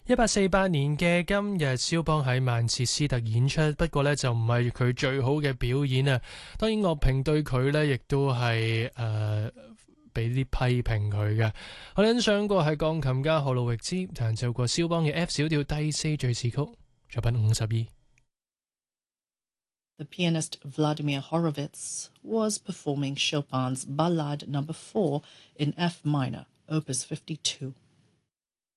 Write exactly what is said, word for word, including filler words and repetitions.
一八四八年嘅今日，肖邦喺曼徹斯特演出，不過呢就唔係佢最好嘅表演啊。當然樂評對佢呢亦都係誒俾啲批評佢嘅。我欣賞過係鋼琴家何路易茲彈奏過肖邦嘅 F 小調第四敘事曲作品五十二。 The pianist Vladimir Horowitz was performing Chopin's Ballade number four in F minor, Opus fifty-two.